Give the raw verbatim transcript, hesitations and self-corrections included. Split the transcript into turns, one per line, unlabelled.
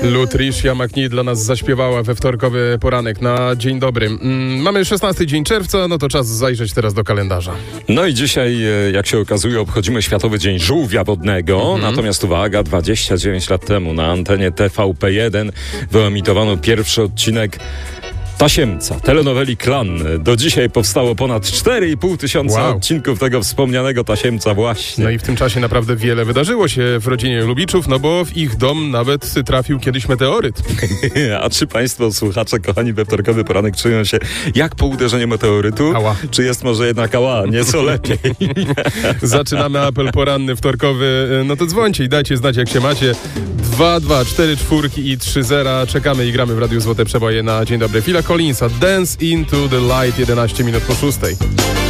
Lutricia McNee dla nas zaśpiewała we wtorkowy poranek na dzień dobry. Mm, mamy szesnasty dzień czerwca, no to czas zajrzeć teraz do kalendarza.
No i dzisiaj, jak się okazuje, obchodzimy Światowy Dzień Żółwia Wodnego. Mm-hmm. Natomiast uwaga, dwadzieścia dziewięć lat temu na antenie T V P jeden wyemitowano pierwszy odcinek Tasiemca, telenoweli Klan. Do dzisiaj powstało ponad cztery i pół tysiąca wow. odcinków tego wspomnianego Tasiemca właśnie.
No i w tym czasie naprawdę wiele wydarzyło się w rodzinie Lubiczów, no bo w ich dom nawet trafił kiedyś meteoryt.
A czy państwo, słuchacze, kochani, we wtorkowy poranek czują się jak po uderzeniu meteorytu? Ała. Czy jest może jednak ała, nieco lepiej?
Zaczynamy apel poranny wtorkowy. No to dzwońcie i dajcie znać, jak się macie. dwa, dwa, cztery, cztery i trzy zera. Czekamy i gramy w Radiu Złote Przeboje na Dzień Dobry. Phila Collinsa, Dance into the Light, jedenaście minut po szóstej.